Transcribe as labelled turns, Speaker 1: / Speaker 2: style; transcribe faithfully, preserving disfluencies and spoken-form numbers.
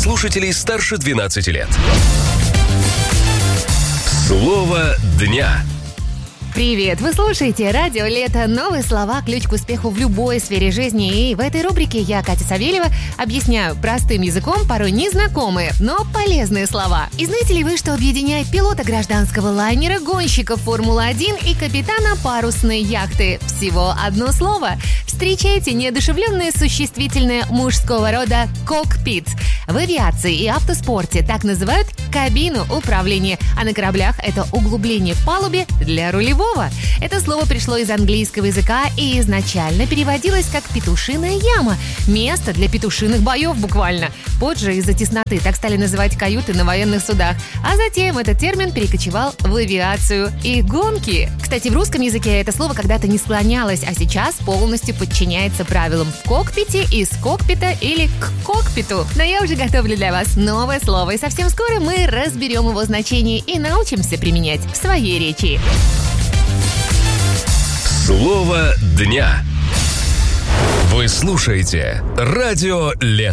Speaker 1: слушателей старше двенадцати лет. Слово дня.
Speaker 2: Привет! Вы слушаете «Радио Лето». Новые слова – ключ к успеху в любой сфере жизни. И в этой рубрике я, Катя Савельева, объясняю простым языком порой незнакомые, но полезные слова. И знаете ли вы, что объединяет пилота гражданского лайнера, гонщика Формулы один и капитана парусной яхты? Всего одно слово. Встречайте неодушевленное существительное мужского рода «кокпит». В авиации и автоспорте так называют кабину управления, а на кораблях это углубление в палубе для рулевого. Это слово пришло из английского языка и изначально переводилось как «петушиная яма», место для петушиных боев буквально. Позже из-за тесноты так стали называть каюты на военных судах, а затем этот термин перекочевал в авиацию и гонки. Кстати, в русском языке это слово когда-то не склонялось, а сейчас полностью подчиняется правилам «в кокпите», «из кокпита» или «к кокпиту». Но я уже готовлю для вас новое слово, и совсем скоро мы разберем его значение и научимся применять в своей речи.
Speaker 1: Слово дня. Вы слушаете «Радио Лето».